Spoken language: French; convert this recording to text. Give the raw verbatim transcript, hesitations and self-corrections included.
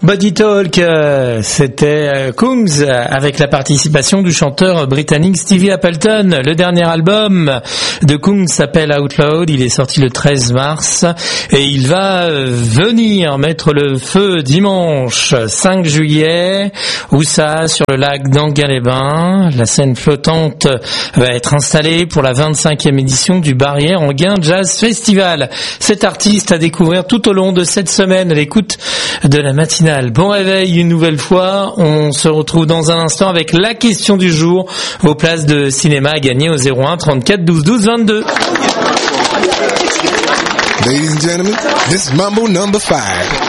Body Talk, euh, c'était euh, Kungs avec la participation du chanteur britannique Stevie Appleton. Le dernier album de Kungs s'appelle Out Loud, il est sorti le treize mars et il va euh, venir mettre le feu dimanche cinq juillet, où ça, sur le lac d'Enghien-les-Bains. La scène flottante va être installée pour la vingt-cinquième édition du Barrière Enghien Jazz Festival. Cet artiste à découvrir tout au long de cette semaine à l'écoute de la matinale. Bon réveil une nouvelle fois, on se retrouve dans un instant avec la question du jour, vos places de cinéma à gagner au zéro un trente-quatre douze douze vingt-deux. Ladies and gentlemen, this is Mambo number five.